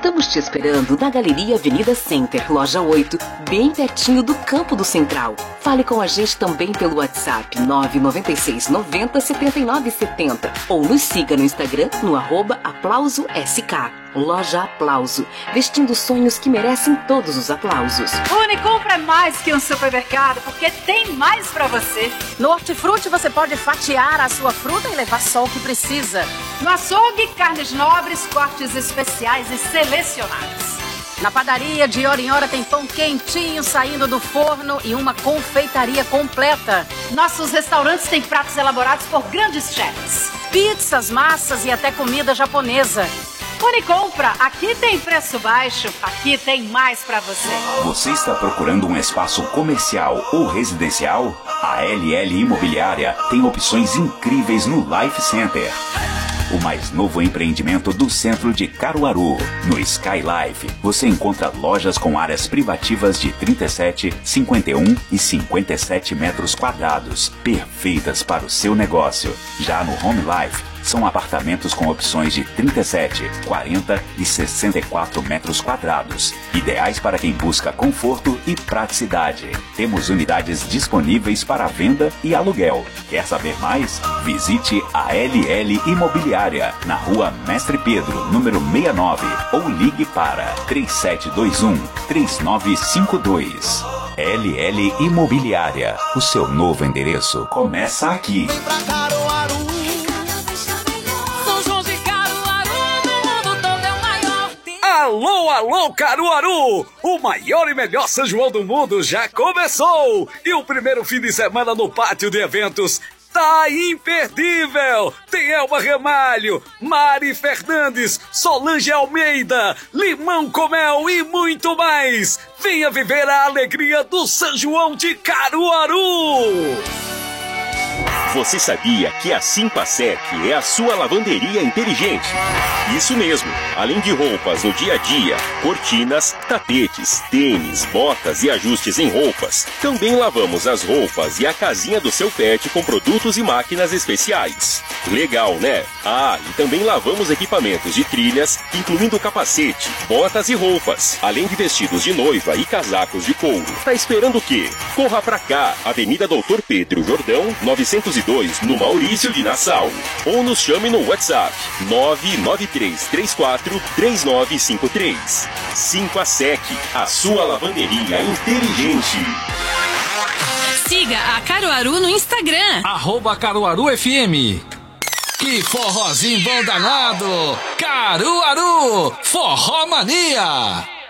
Estamos te esperando na Galeria Avenida Center, loja 8, bem pertinho do Campo do Central. Fale com a gente também pelo WhatsApp 996 90 79 70 ou nos siga no Instagram no @aplausosk. Loja Aplauso, vestindo sonhos que merecem todos os aplausos. Unicompra é mais que um supermercado, porque tem mais pra você. No Hortifruti você pode fatiar a sua fruta e levar só o que precisa. No açougue, carnes nobres, cortes especiais e selecionados. Na padaria, de hora em hora tem pão quentinho saindo do forno e uma confeitaria completa. Nossos restaurantes têm pratos elaborados por grandes chefs. Pizzas, massas e até comida japonesa. Unicompra, aqui tem preço baixo, aqui tem mais pra você. Você está procurando um espaço comercial ou residencial? A LL Imobiliária tem opções incríveis no Life Center, o mais novo empreendimento do centro de Caruaru. No Sky Life, você encontra lojas com áreas privativas de 37, 51 e 57 metros quadrados, perfeitas para o seu negócio. Já no Home Life, são apartamentos com opções de 37, 40 e 64 metros quadrados, ideais para quem busca conforto e praticidade. Temos unidades disponíveis para venda e aluguel. Quer saber mais? Visite a LL Imobiliária, na Rua Mestre Pedro, número 69, ou ligue para 3721-3952. LL Imobiliária, o seu novo endereço começa aqui. Alô, alô, Caruaru! O maior e melhor São João do mundo já começou! E o primeiro fim de semana no pátio de eventos tá imperdível! Tem Elba Ramalho, Mari Fernandes, Solange Almeida, Limão com Mel e muito mais! Venha viver a alegria do São João de Caruaru! Você sabia que a Simpasec é a sua lavanderia inteligente? Isso mesmo! Além de roupas no dia a dia, cortinas, tapetes, tênis, botas e ajustes em roupas, também lavamos as roupas e a casinha do seu pet com produtos e máquinas especiais. Legal, né? Ah, e também lavamos equipamentos de trilhas, incluindo capacete, botas e roupas, além de vestidos de noiva e casacos de couro. Tá esperando o quê? Corra pra cá, Avenida Doutor Pedro Jordão, 902, no Maurício de Nassau. Ou nos chame no WhatsApp 993343953. Simpasec, a sua lavanderia inteligente. Siga a Caruaru no Instagram. @CaruaruFM. Que forrozinho bom danado! Caruaru, Forró Mania!